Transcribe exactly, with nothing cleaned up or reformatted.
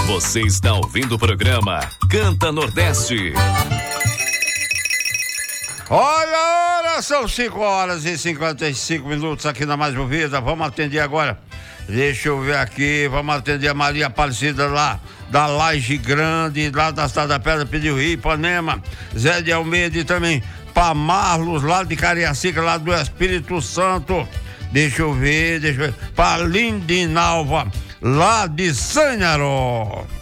Você está ouvindo o programa Canta Nordeste. Olha a hora, são cinco horas e cinquenta e cinco minutos aqui na Mais Ouvida. Vamos atender agora. Deixa eu ver aqui, vamos atender a Maria Aparecida lá da Laje Grande, lá da Cidade da Pedra, pediu Rio, Ipanema, Zé de Almeida e também para Marlos, lá de Cariacica, lá do Espírito Santo. Deixa eu ver, deixa eu ver, para Lindinalva, lá de Sanharó.